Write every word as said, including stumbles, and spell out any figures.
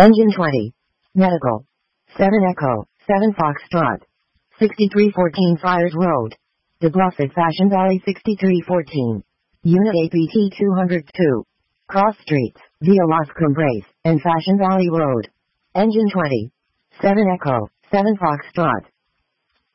Engine twenty. Medical. seven Echo, seven Foxtrot. sixty-three fourteen Friars Road. De Bluffett Fashion Valley sixty-three fourteen. Unit A P T two oh two. Cross Streets, via Las Cumbres, and Fashion Valley Road. Engine twenty. seven Echo, seven Foxtrot.